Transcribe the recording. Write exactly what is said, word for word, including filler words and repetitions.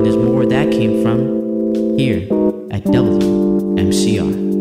and there's more where that came from here at W M C R.